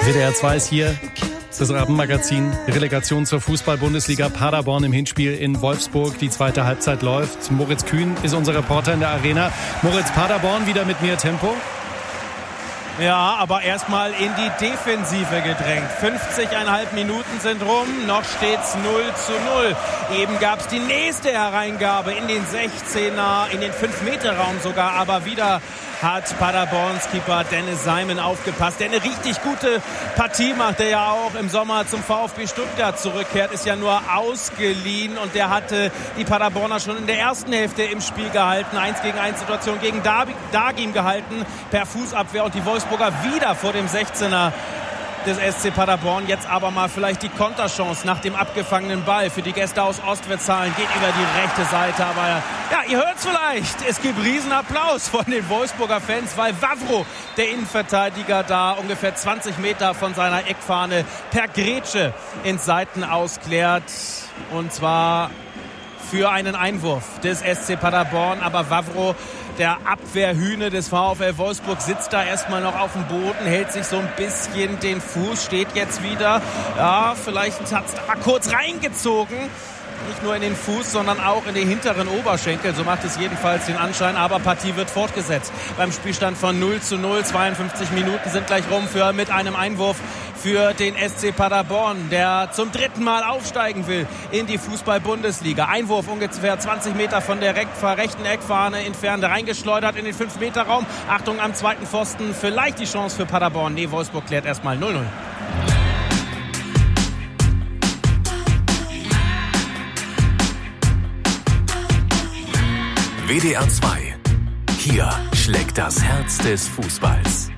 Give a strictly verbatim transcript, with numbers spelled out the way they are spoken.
W D R zwei ist hier, das Abendmagazin. Relegation zur Fußball-Bundesliga. Paderborn im Hinspiel in Wolfsburg. Die zweite Halbzeit läuft. Moritz Kühn ist unser Reporter in der Arena. Moritz, Paderborn wieder mit mehr Tempo? Ja, aber erstmal in die Defensive gedrängt. fünfzig Komma fünf Minuten sind rum, noch steht's null zu null. Eben gab's die nächste Hereingabe in den sechzehner, in den fünf Meter Raum sogar, aber wieder hat Paderborns Keeper Dennis Seimen aufgepasst, der eine richtig gute Partie macht, der ja auch im Sommer zum VfB Stuttgart zurückkehrt, ist ja nur ausgeliehen und der hatte die Paderborner schon in der ersten Hälfte im Spiel gehalten. eins gegen eins Situation gegen Dagim gehalten per Fußabwehr und die Wolfsburger wieder vor dem sechzehner des S C Paderborn. Jetzt aber mal vielleicht die Konterchance nach dem abgefangenen Ball für die Gäste aus Ostwestfalen. Geht über die rechte Seite. Aber ja, ihr hört es vielleicht. Es gibt Riesenapplaus von den Wolfsburger Fans, weil Wawro, der Innenverteidiger, da ungefähr zwanzig Meter von seiner Eckfahne per Grätsche ins Seitenaus klärt. Und zwar für einen Einwurf des S C Paderborn. Aber Wawro, der Abwehrhühne des VfL Wolfsburg, sitzt da erstmal noch auf dem Boden, hält sich so ein bisschen den Fuß, steht jetzt wieder. Ja, vielleicht hat es da kurz reingezogen. Nicht nur in den Fuß, sondern auch in den hinteren Oberschenkel. So macht es jedenfalls den Anschein. Aber Partie wird fortgesetzt. Beim Spielstand von null zu null. zweiundfünfzig Minuten sind gleich rum für mit einem Einwurf für den S C Paderborn, der zum dritten Mal aufsteigen will in die Fußball-Bundesliga. Einwurf ungefähr zwanzig Meter von der rechten Eckfahne entfernt, reingeschleudert in den fünf Meter Raum. Achtung am zweiten Pfosten. Vielleicht die Chance für Paderborn. Nee, Wolfsburg klärt erstmal null null. W D R zwei. Hier schlägt das Herz des Fußballs.